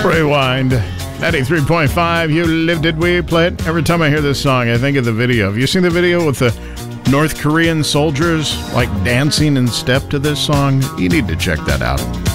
Rewind. 93.5, You Lived It, We Play It. Every time I hear this song, I think of the video. Have you seen the video with the North Korean soldiers, like, dancing in step to this song? You need to check that out.